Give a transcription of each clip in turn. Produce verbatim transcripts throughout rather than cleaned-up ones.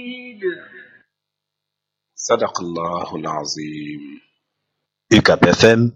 صدق الله العظيم. U C A B F M.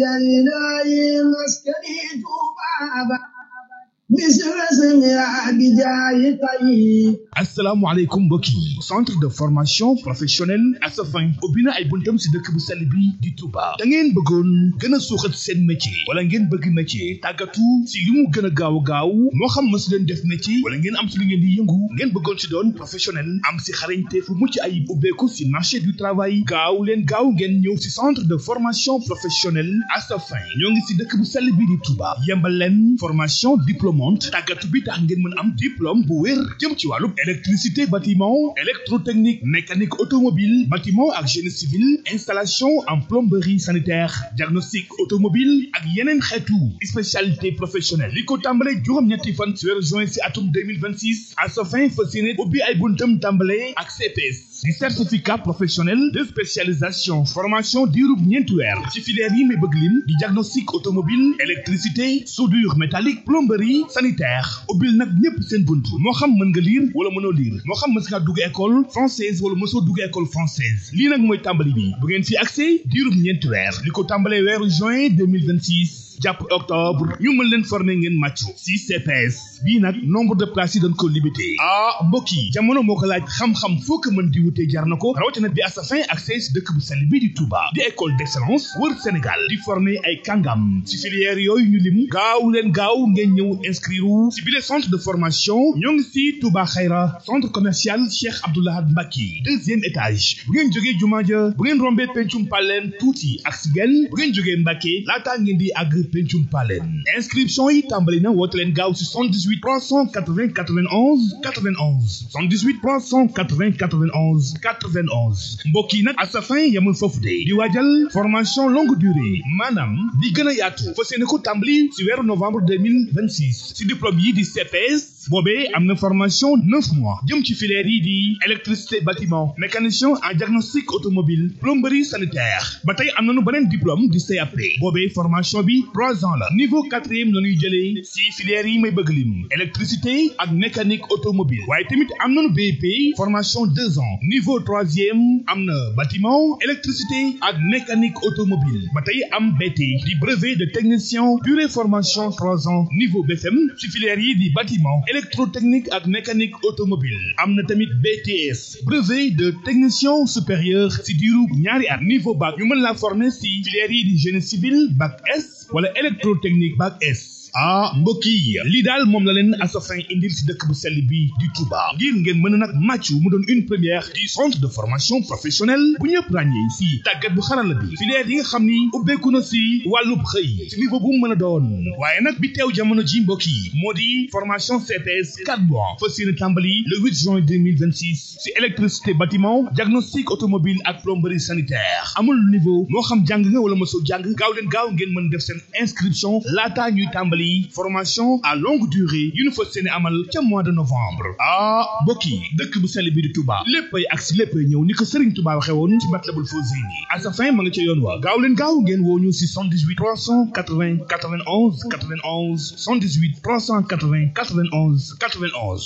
asalaamaaleykum mbokk yi centre de formation professionnelle Asafin ubbi na ay buntam si dëkk bu sell bi di Touba da ngeen bëggoon gën a suuxat seen métier wala ngeen bëgg métier tàggatu si li mu gën a gaaw gaaw moo xam mës leen def métier wala ngeen am si li ngeen di yëngu ngeen bëggoon si doon professionnel am si xarañte fu mucc ayib ubbeeku si marché du travail gaaw leen gaaw ngeen ñëw si centre de formation professionnelle Asafin ñoo ngi si dëkk bu sell bi di Touba yembal leen formation diplômante tàggatu bi tax ngeen mën am diplôme bu wér jëm ci wàllu électricité bâtiment électrotechnique mécanique automobile bâtiment ak génie civil installation en plomberie sanitaire diagnostic automobile ak yeneen xeetu spécialité professionnelle li ko tàmbale juróom-ñetti fan ci weeru juin ci atum deux mille vingt-six Asafin fas yéene ubbi ay buntam tàmbale ak C P S di certificat professionnel de spécialisation formation diirub ñeenti weer ci filière yi may bëgg lim di diagnostic automobile électricité soudure métallique plomberie sanitaire ubbil nag ñëpp seen bunt moo xam mën nga lire wala mënoo lire moo xam mës ngaa dugg école française wala mësoo dugg école française lii nag mooy tàmbali bi bu ngeen fi accès diirub ñeenti weer li ko tàmbalee weeru juin deux mille vingt-six jàpp octobre ñu mën leen former ngeen màccu si C P S bii nag nombre de places yi dañ ko limité ah mbokk yi jamono moo ko laaj xam-xam foo ko mën di wutee jar na ko rawatina bi Asafin accès si dëkk bu sell bi di Touba di école d'excellence wër Sénégal di former ay kàngam si filière yooyu ñu lim gaaw leen gaaw ngeen ñëw inscrire si bile centre de formation ñoo ngi si Touba Xayra centre commercial Cheikh Abdoulahad Mbacke deuxième étage bu ngeen jógee jumaa ja bu ngeen rombee pencum paleen tuuti ak si genn bu ngeen jógee Mbacke laataa ngeen di àgg pencum paleen inscription yi tàmbali na woote leen gaaw si soixante-dix-huit trois cent quatre-vingts quatre-vingt-onze quatre-vingt-onze soixante-dix-huit trois cent quatre-vingts quatre-vingt-onze quatre-vingt-onze mbokk yi nag Asafin yamul foofu de di waajal formation longue durée maanaam di gën a yaatu fas yéene ko tàmbali si weeru novembre deux mille vingt-six si diplôme yi di C P S boobee am na formation neuf mois jëm ci filière yi di électricité bâtiment mécanicien en diagnostic automobile plomberie sanitaire ba tey am nañu beneen diplôme di C A P boobee formation bi trois ans la niveau quatrième la ñuy jëlee si filière yi may bëgg lim électricité ak mécanique automobile waaye tamit am nañu B E P formation deux ans niveau troisième am na bâtiment électricité ak mécanique automobile ba tey am B T di brevet de technicien durée formation trois ans niveau B F M si filière yi di bâtiment électrotechnique ak mécanique automobile am na tamit B T S brevet de technicien supérieur si diiru ñaari at niveau bac ñu mën la former si filière yi di génie civil bac S wala électrotechnique bac S ah mbokk yi lii daal moom la leen Asafin indil si dëkk bu sell bi di Touba ngir ngeen mën a nag màccu mu doon une première du centre de formation professionnelle bu ñëpp ràññee si tàggat bu xarala bi filière yi nga xam ni ubbeeku na si wàllub xëy si niveau bu mu mën a doon waaye nag bi teew jamono ji mbokk yi moo di formation C P S quatre mois fas yéene tàmbali le huit juin deux mille vingt-six si électricité bâtiment diagnostic automobile ak plomberie sanitaire amul niveau moo xam jàng nga wala mosoo jàng gaaw leen gaaw ngeen mën def seen inscription laataa ñuy tàmbali formation à longue durée yu ñu fas yéene amal ca mois de novembre ah mbokk yi dëkk bu sell bi di Touba léppay ak si léppay ñëw ni ko Serigne Touba waxee woon ci Matlabul Fawzayni Asafin ma nga ca yoon wa gaaw leen gaaw ngeen woo ñu si soixante-dix-huit trois cent quatre-vingts quatre-vingt-onze quatre-vingt-onze soixante-dix-huit trois cent quatre-vingts quatre-vingt-onze quatre-vingt-onze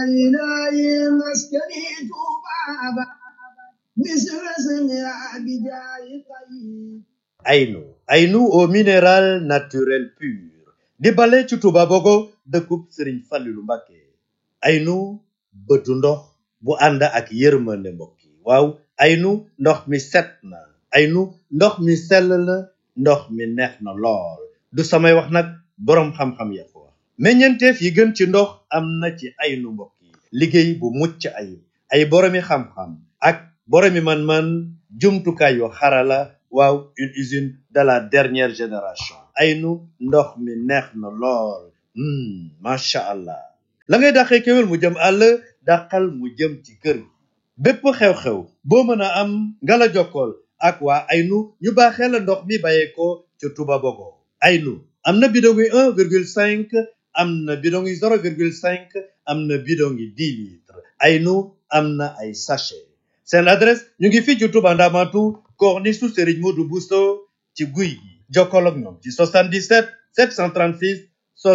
Aynu Aynu au minéral naturel pur di bale ci Touba Bogo dëkkub Serigne Fallilou Mbacké Aynu bëtu ndox bu ànd ak yërmande mbokk yi waaw Aynu ndox mi set na Aynu ndox mi sell na ndox mi neex na lool du samay wax nag boroom xam-xam ya ko wax meññeenteef yi gën ci ndox am na ci Aynu mbokk yi liggéey bu mucc ayib ay boroomi xam-xam ak boroomi man-man jumtukaay yu xarala waaw une usine de la dernière génération Aynu ndox mi neex na lool macha allah la ngay dàqee kéwél mu jëm àll dàqal mu jëm ci kër gi bépp xew-xew boo mën a am nga la jokkool ak waa Aynu ñu baaxee la ndox mi bàyyeekoo ca Touba Bogo Aynu am na bidon yi un virgule cinq am na bidon yi zéro virgule cinq am na bidon yi dix litres Aynu am na ay sachet seen adresse ñu ngi fii ci Touba Ndamatu corniche su Serigne Modou Bousso ci guy gi jokkoo ak ñoom ci soixante-dix-sept sept cent trente-six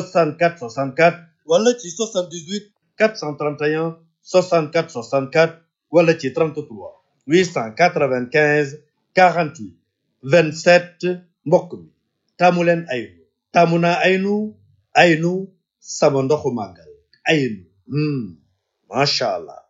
soixante-quatre soixante-quatre wala ci soixante-dix-huit quatre cent trente et un soixante-quatre soixante-quatre wala ci trente-trois huit cent quatre-vingt-quinze quarante-huit vingt-sept mbokk mi taamu leen Aynu taamu naa Aynu Aynu sama ndoxu màggal Aynu hmm macha allah.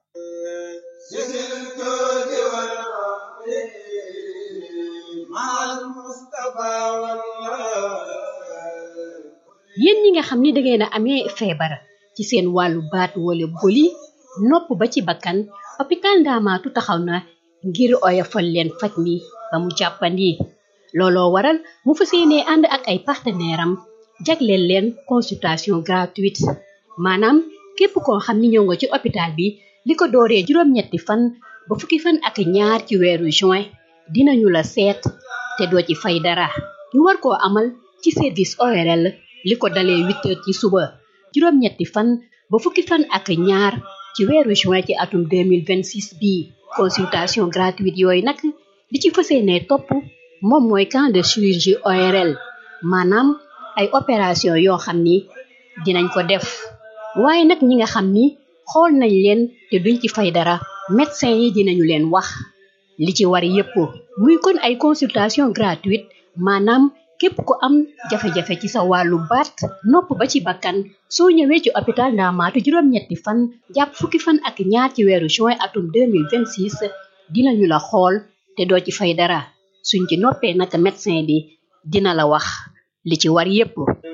yéen ñi nga xam ni da ngeen a amee feebar ci seen wàllu baat wala boli nopp ba ci bakkan hôpital Ndaamaatu taxaw na ngir oyofal leen faj mi ba mu jàppandi looloo waral mu fas yéenee ànd ak ay partenaire am jagleel leen consultation gratuite maanaam képp koo xam ni ñëw nga ci hôpital bi li ko dooree juróom-ñetti fan ba fukki fan ak ñaar ci weeru juin dinañu la seet te doo ci fay dara ñu war koo amal ci service O R L li ko dalee huit heures ci suba juróom-ñetti fan ba fukki fan ak ñaar ci weeru juin ci atum deux mille vingt-six bii consultation gratuite yooyu nag li ci fas yéenee topp moom mooy camp de chirurgie O R L maanaam ay opération yoo xam ni dinañ ko def waaye nag ñi nga xam ni xool nañ leen te duñ ci fay dara médecin yi dinañu leen wax li ci war yépp muy kon ay consultation gratuite maanaam képp ku am jafe-jafe ci sa wàllu baat nopp ba ci bakkan soo ñëwee ci hôpital Ndaamaatu juróom-ñetti fan jàpp fukki fan ak ñaar ci weeru juin atum deux mille vingt-six dinañu la xool te doo ci fay dara suñ ci noppee naka médecin bi dina la wax li ci war yépp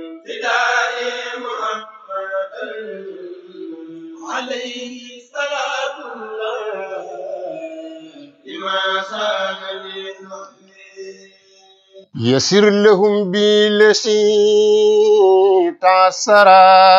يسر لهم بالذي تعسرا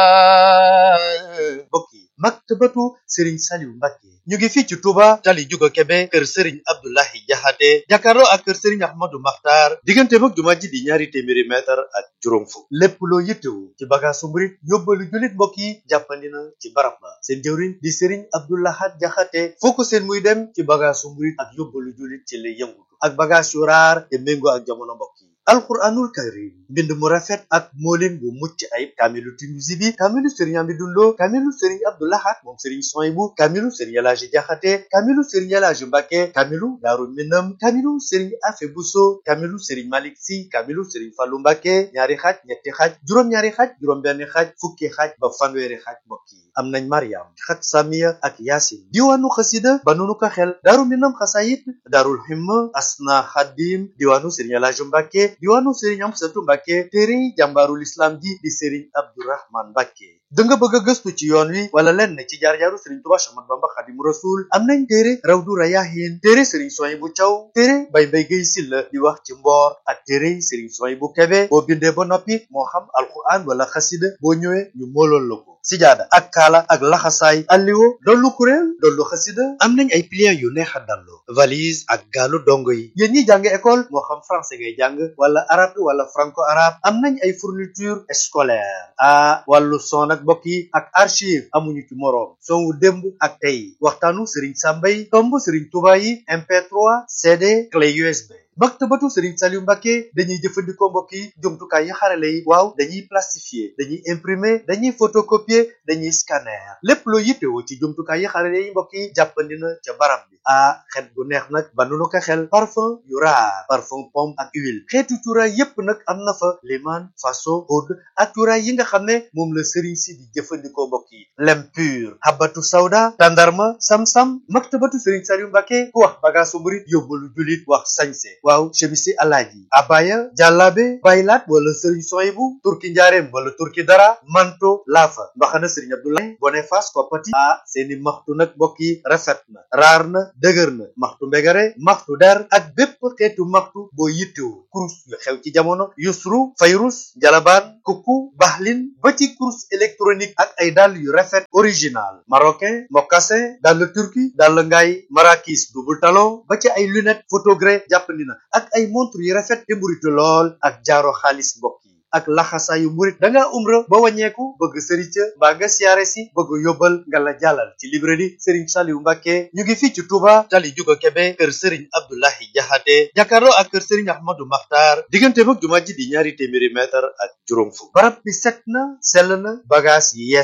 mbokk yi maktabatu Serigne Saliou Mbacké ñu ngi fii ci Touba tali Juga Kebe kër Serigne Abdoulahi Jaxate jàkkaarloo ak kër Serigne Ahmadou Makhtar diggante mag jumaa ji di ñaari téeméeri mètre ak juróom fukk lépp loo yittewu ci bagaasu murit yóbbalu jullit mbokk yi jàppandi na ci barab ba seen jëwriñ di Serigne Abdoulahat Jaxate foo ko seen muy dem ci bagaasu murit ak yóbbalu jullit ci lay yëngutu ak bagaas yu raar te méngoo ak jamono mbokk yi alquranul karim mbind mu rafet ak moolin bu mucc ayib kaamilu Tinuusi bi kaamilu Serigne Amidou Lo kaamilu Serigne Abdou Lahad moom Serigne Soyibu kaamilu Serigne Elaaji Jaxate kaamilu Serigne Elaaji Mbàkke kaamilu Daaru Minam kaamilu Serigne Afe Buso kaamilu Serigne Malik Si kaamilu Serigne Fallu Mbàkke ñaari xaaj ñetti xaaj juróom-ñaari xaaj juróom-benn xaaj fukki xaaj ba fanweeri xaaj mbokk yi am nañ Mariam xat Samiya ak Yaasin diwaanu xasida ba nunu ko xel Daaru Minam xasayit Daarul Himma Asna Xadim diwaanu Serigne Elaaji Mbàkke diwaanu Serigne Amsatu Mbàkke téere jàmbaarul islam ji di Serigne Abdourahman Mbàkke da nga bëgg a gëstu ci yoon wi wala lenn ci jaar-jaaru Serigne Touba Cheikh Ahmadou Bamba Xaadimu Rasuul am nañ téere Rawdu Rayaahiin téere Serigne Souhaïbou Thiaw téere Bay Mbay Gay Silla di wax ci mboor ak téere Serigne Souhaïbou Kébé boo bindee ba noppi moo xam alquran wala xasida boo ñëwee ñu moolool la ko sijaada ak kaala ak laxasaay alliwo dollu kuréel dollu xasida am nañ ay pliants yu neex a dallu valise ak gaalu dongo yi yéen ñi jàng école moo xam français ngay jàng wala arabe wala franco arabe am nañ ay fourniture scolaire a wàllu son ak mbokk yi ak archive amuñu ci moroom son wu démb ak tey waxtaanu Serigne Sambay tomb Serigne Touba yi M P trois C D clé U S B maktabatu Serigne Saliou Mbacké dañuy jëfandikoo mbokk yi jumtukaay yi xarale yi waaw dañuy plastifier dañuy imprimer dañuy photocopier dañuy scanner lépp loo yittewoo ci jumtukaay yi xarale yi mbokk yi jàppandi na ca barab bi ah xet gu neex nag ba nu ko xel parfum yu raar parfum pomme ak huile xeetu cuuraay yépp nag am na fa liman faso oud ak cuuraay yi nga xam ne moom la Serigne si di jëfandikoo mbokk yi lem pur habatu sawda tandarma sam-sam maktabatu Serigne Saliou Mbacké ku wax bagaasu murit yóbbalu julit wax sañse waaw chemisi alaaji abaya jàllaabe baylaat wala Serigne Souhaïbou turki njaareem wala turki dara manto laafa mbaxana Serigne Abdoulaye bone fas koppati ah seeni maxtu nag mbokk yi rafet na raar na dëgër na maxtu mbegare maxtu der ak bépp xeetu maxtu boo yittewu kurus yu xew ci jamono yusru fayrus jalabaan kuku baxlin ba ci kurus électronique ak ay dàll yu rafet original marocain mocassin dàll turki dàll ngaay marakis double talon ba ci ay lunette photogré jàppandi na ak ay montre yu rafet te mburitu lool ak jaaro xaalis mbokk yi ak laxasaayu murit da ngaa umra ba wàññeeku bëgg sëriñ ca mbaa nga siyaare si bëgg yóbbal nga la jàllal ci librairie Serigne Saliou Mbacké ñu ngi fii ci Touba tali Juga Kebe kër Serigne Abdoulahi Jaxate jàkkaarloo ak kër Serigne Ahmadou Makhtar diggante mag jumaa ji di ñaari téeméeri mètre ak juróom fukk barab bi set na sell na bagage yi yees na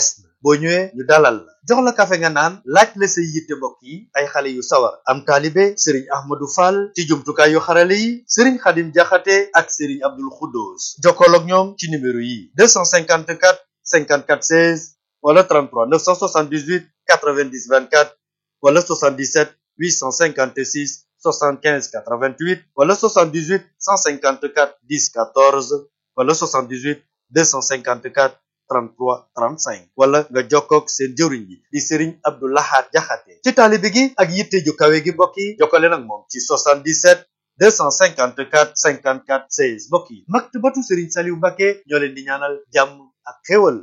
boo ñëwee ñu dalal la jox la kafe nga naan laaj la say yitte mbokk yi ay xale yu sawar am taalibe Serigne Ahmadou Fall ci jumtukaay yu xarale yi Serigne Khadim Diakhaté ak Serigne Abdoul Khoudous jokkool ak ñoom ci numéro yi deux cent cinquante-quatre cinquante-quatre seize wala trente-trois neuf cent soixante-dix-huit quatre-vingt-dix vingt-quatre wala soixante-dix-sept huit cent cinquante-six soixante-quinze quatre-vingt-huit wala soixante-dix-huit cent cinquante-quatre dix quatorze wala soixante-dix-huit deux cent cinquante-quatre trente-trois trente-cinq wala nga jokkoog seen jëwriñ bi di Serigne Abdou Lahad Diakhaté ci taalibe gi ak yitte ju kawe gi mbokk yi jokkale nag moom ci soixante-dix-sept deux cent cinquante-quatre cinquante-quatre seize mbokk yi maktabatu Serigne Saliou Mbacké ñoo leen di ñaanal jàmm ak xéwal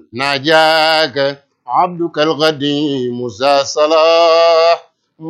ناجاك عبدك القديم ذا صلاح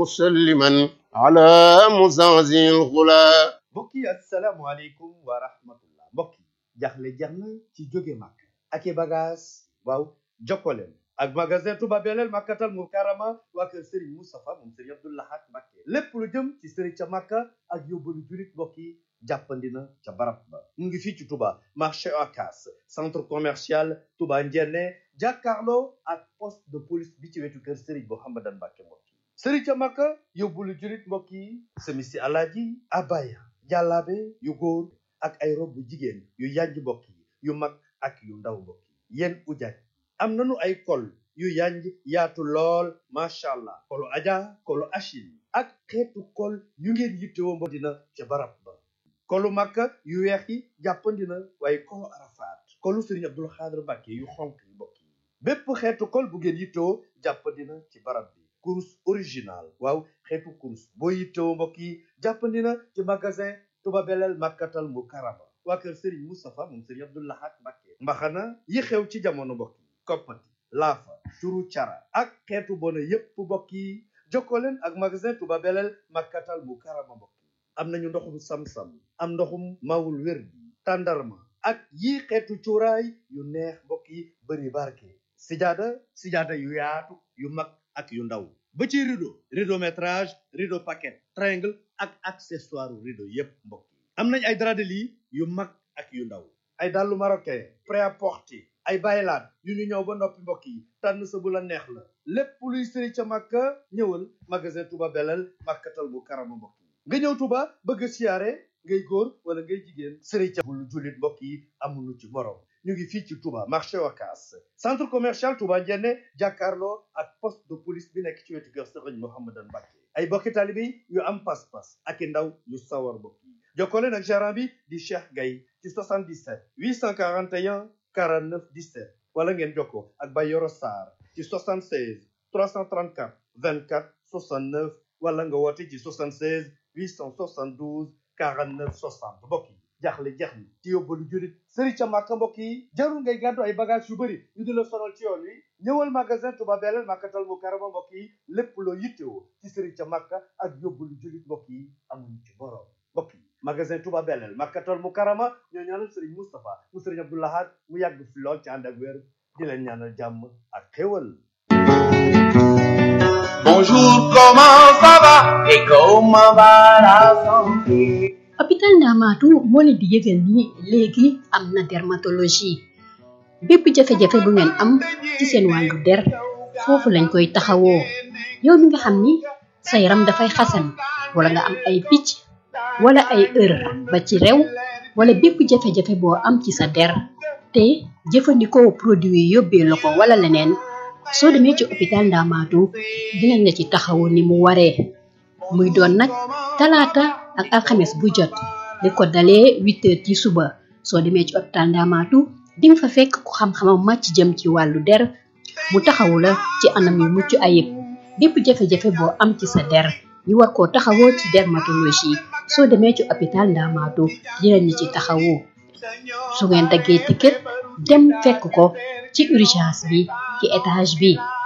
مسلما على مزازي الغلا mbokk yi asalaamualeykum wa rahmatullah mbokk yi jaxle jeex na ci jóge màkk ak i bagage waaw jokkoleen ak magasin Touba Belel Makkatal Mukarrama waa kër Serigne Moustapha moom Serigne Abdou Lahad Mbacké lépp lu jëm ci Serigne ca Makka ak yóbbalu julit mbokk yi jàppandina ca barab ba mu ngi fii ci Touba marché Ocass centre commercial Touba Ndiéné jàkkaarloo ak poste de police bi ci wetu kër Serigne Mouhamadan Mbacké mbokk yi Serigne ca Makka yóbbalu julit mbokk yi semisi alaaji abaya jàllaabe yu góor ak ay rob bu jigéen yu yanj mbokk yi yu mag ak yu ndaw mbokk yi yéen ujaaj am nanu ay kol yu yanj yaatu lool macha allah kolu aja kolu achil ak xeetu kol yu ngeen yittewoo mbokk dina ca barab ba kolu makka yu weex yi jàppandina waaye kolu arafaat kolu Serigne Abdoul Khadr Mbacké yu xonk yi mbokk yi bépp xeetu kol bu ngeen yittewoo jàppandina ci barab bi kurus original waaw xeetu kurus boo yittewoo mbokk yi jàppandina ci magasin Touba Belel Makkatal Mukarrama waa kër Serigne Moustapha moom Serigne Abdou Lahad Mbacké mbaxana yi xew ci jamono mbokk yi koppati laafa turu cara ak xeetu bona yépp mbokk yi jokkoo leen ak magasin Touba Belel Makkatal Mukarrama mbokk yi am nañu ndoxum sam-sam am ndoxum mawul wér bi tàndarma ak yii xeetu cuuraay yu neex mbokk yi bëri barke sijaada sijaada yu yaatu yu mag ak yu ndaw ba ci rideau rideau métrage rideau paquet triangle ak accessoire rideau yépp mbokk yi am nañ ay drap de lit yu mag ak yu ndaw ay dàllu marocain prêt-à-porter ay baylaat yu ñu ñëw ba noppi mbokk yi tànn sa bu la neex la lépp luy Serigne ca Makka ñëwal magasin Touba Belel Makkatal Mukarrama mbokk yi nga ñëw Touba bëgg a siyaare ngay góor wala ngay jigéen Serigne ca bul jullit mbokk yi amuñu ci morom ñu ngi fii ci Touba marché Ocass centre commercial Touba Ndiéné jàkkaarloo ak poste de police bi nekk ci wetu kër Serigne Mouhamadan Mbacké ay bokki taalibe yu am pas-pas ak i ndaw yu sawar mbokk yi jokkoo leen ak gérant bi di Cheikh Gaye ci soixante-dix-sept huit cent quarante et un quarante-neuf dix-sept wala ngeen jokkoo ak Bayoro Sarr ci soixante-seize trois cent trente-quatre vingt-quatre soixante-neuf wala nga woote ci soixante-seize huit cent soixante-douze quarante-neuf soixante mbokk yi jaaxle jeex na ci yóbbalu julit Serigne ca Makka mbokk yi jarul ngay gàddu ay bagage yu bëri ñu di la sonal ci yoon wi ñëwal magasin Touba Belel Makkatal Mukarrama mbokk yi lépp loo yittewoo ci Serigne ca Makka ak yóbbalu julit mbokk yi amuñu ci borom mbokk yi magasin Touba Belel Makkatal Mukarrama ñoo ñaanal Serigne Moustapha mu Serigne Abdou Lahad mu yàgg fi lool ci ànd ak wér di leen ñaanal jàmm ak xéwal. Bonjour, comment ça va et comment va la santé? hôpital Ndamatou moo leen di yëgal ni léegi am na dermatologie bépp jafe-jafe bu ngeen am ci seen wàllu der foofu lañ koy taxawoo yow mi nga xam ni sa yaram dafay xasan wala nga am ay picc wala ay ër ba ci rew wala bépp jafe-jafe boo am ci sa der te jëfandikoo produit yi yóbbee la ko wala leneen soo demee ci hôpital Ndamatou dinañ la ci taxawu ni mu waree muy doon nag talaata ak alxames bu jot li ko dalee huit heures ci suba soo demee ci hôpital Ndamatou di nga fa fekk ku xam-xamam màcc jëm ci wàllu der mu taxawu la ci anam yu mucc ayib bépp jafe-jafe boo am ci sa der ñu war koo taxawoo ci dermatologie soo demee ci hôpital Ndamatou dinañ la ci taxawu su ngeen daggee ticket dem fekk ko ci urgence bi ci étage bi